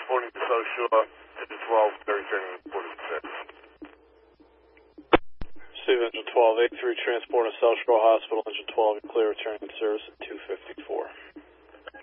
transporting to South Shore, engine 12, Terry turning reported service. Receive engine 12, 83, transport to South Shore Hospital, engine 12, you're clear, returning service at 2:54.